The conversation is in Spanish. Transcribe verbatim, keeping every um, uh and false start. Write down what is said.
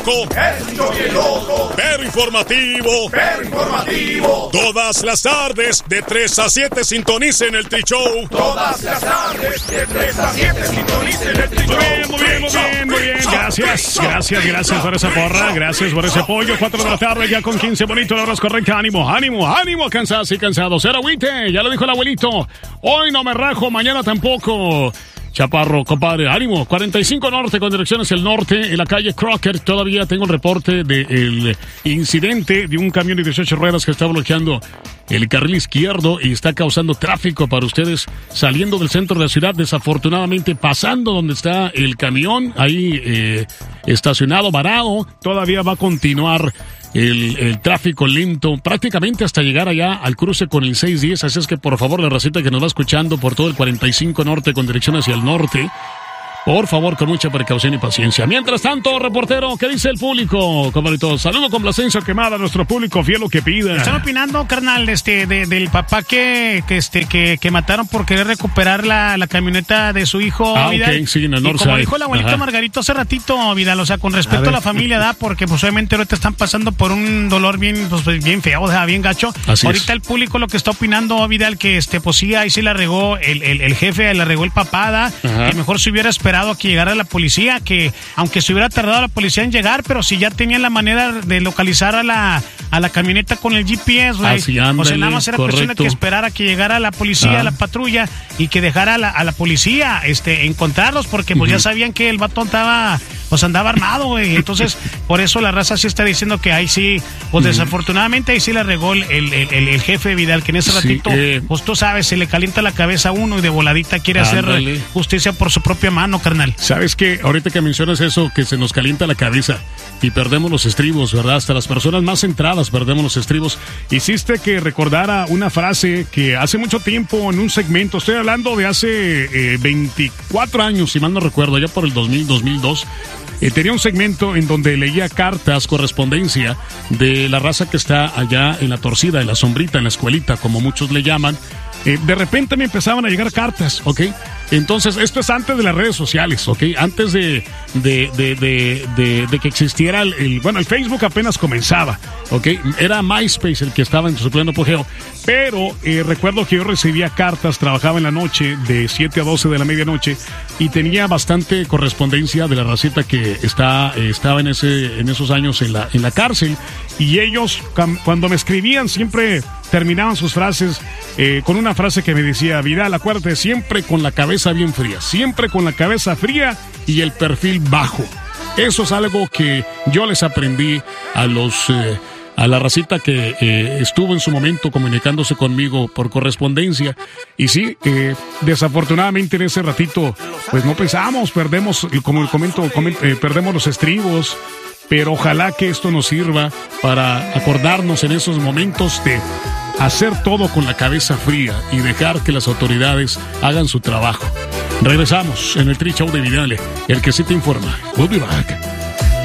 Es bien loco, pero informativo, pero informativo. Todas las tardes de tres a siete sintonicen el Tri Show. Todas las tardes de tres a siete sintonicen el Tri Show. Muy bien, muy bien, muy bien, muy bien. Gracias, gracias, gracias por esa porra. Gracias por ese apoyo. Cuatro de la tarde ya con quince. Bonito, la hora es correcta. Ánimo, ánimo, ánimo. Cansados y cansados. Cero agüite, ya lo dijo el abuelito. Hoy no me rajo, mañana tampoco. Chaparro, compadre, ánimo. cuarenta y cinco Norte con dirección hacia el norte, en la calle Crocker. Todavía tengo el reporte del incidente de un camión de dieciocho ruedas que está bloqueando el carril izquierdo y está causando tráfico para ustedes saliendo del centro de la ciudad. Desafortunadamente, pasando donde está el camión, ahí eh, estacionado, varado, todavía va a continuar El, el tráfico lento prácticamente hasta llegar allá al cruce con el seiscientos diez, así es que por favor la racita que nos va escuchando por todo el cuarenta y cinco Norte con dirección hacia el norte, por favor con mucha precaución y paciencia. Mientras tanto, reportero, ¿qué dice el público? Compadrito, saludo con Plasencia Quemada a nuestro público fiel lo que pida. Están opinando, carnal, este, de, del papá que, que este, que, que mataron por querer recuperar la, la camioneta de su hijo, ah, Vidal. Okay, sí, en el y como dijo el abuelito Ajá. Margarito hace ratito, Vidal, o sea, con respeto a, a la familia, da, porque pues obviamente ahorita están pasando por un dolor bien, pues bien feo, o sea, bien gacho. Así ahorita es. el público lo que está opinando, Vidal, que este, pues sí, ahí sí la regó el, el, el jefe, la regó el papá, da, Ajá. que mejor se hubiera esperado a que llegara la policía, que aunque se hubiera tardado la policía en llegar, pero si ya tenían la manera de localizar a la a la camioneta con el G P S, güey. Así, ándale, o sea, nada más era correcto. cuestión de que esperara que llegara la policía, Ah. la patrulla, y que dejara a la, a la policía este, encontrarlos, porque pues uh-huh. ya sabían que el vato estaba, pues andaba armado, güey. Entonces, por eso la raza sí está diciendo que ahí sí, pues uh-huh. desafortunadamente ahí sí la regó el, el, el, el jefe Vidal, que en ese ratito, sí, eh. pues tú sabes, se le calienta la cabeza a uno y de voladita quiere ándale. hacer justicia por su propia mano, carnal. ¿Sabes qué? Ahorita que mencionas eso, que se nos calienta la cabeza y perdemos los estribos, ¿verdad? Hasta las personas más centradas perdemos los estribos. Hiciste que recordara una frase que hace mucho tiempo en un segmento, estoy hablando de hace eh, veinticuatro años, si mal no recuerdo, ya por el dos mil, dos mil dos, eh, tenía un segmento en donde leía cartas, correspondencia de la raza que está allá en la torcida, en la sombrita, en la escuelita, como muchos le llaman. Eh, de repente me empezaban a llegar cartas, ¿ok? Entonces, esto es antes de las redes sociales, ¿ok? Antes de, de, de, de, de, de que existiera el, el... Bueno, el Facebook apenas comenzaba, ¿ok? Era MySpace el que estaba en su pleno apogeo. Pero eh, recuerdo que yo recibía cartas, trabajaba en la noche, de siete a doce de la medianoche, y tenía bastante correspondencia de la racita que está, eh, estaba en, ese, en esos años en la, en la cárcel. Y ellos, cuando me escribían, siempre terminaban sus frases eh, con una frase que me decía: Vidal, acuérdate, siempre con la cabeza bien fría, siempre con la cabeza fría y el perfil bajo. Eso es algo que yo les aprendí a los eh, a la racita que eh, estuvo en su momento comunicándose conmigo por correspondencia. Y sí, eh, desafortunadamente en ese ratito pues no pensamos, perdemos, como comento, comento eh, perdemos los estribos. Pero ojalá que esto nos sirva para acordarnos en esos momentos de hacer todo con la cabeza fría y dejar que las autoridades hagan su trabajo. Regresamos en el Tri Show de Vidal, el que sí te informa. We'll be back.